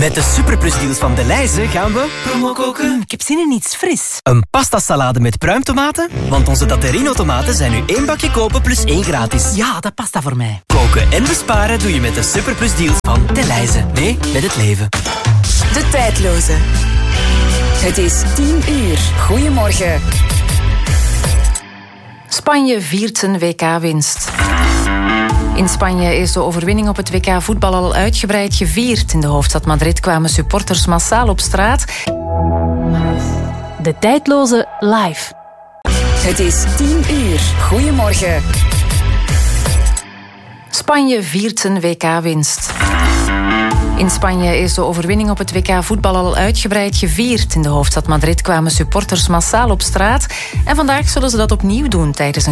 Met de superplusdeals van Delhaize gaan we promo koken. Ik heb zin in iets fris. Een pastasalade met pruimtomaten? Want onze Tatterino tomaten zijn nu 1 bakje kopen plus 1 gratis. Ja, dat past voor mij. Koken en besparen doe je met de superplusdeals van Delhaize. Nee, met het leven. De tijdloze. Het is 10 uur. Goedemorgen. Spanje viert zijn WK-winst. In Spanje is de overwinning op het WK voetbal al uitgebreid gevierd. In de hoofdstad Madrid kwamen supporters massaal op straat. De tijdloze live. Het is 10 uur. Goedemorgen. Spanje viert zijn WK-winst. In Spanje is de overwinning op het WK voetbal al uitgebreid gevierd. In de hoofdstad Madrid kwamen supporters massaal op straat. En vandaag zullen ze dat opnieuw doen tijdens een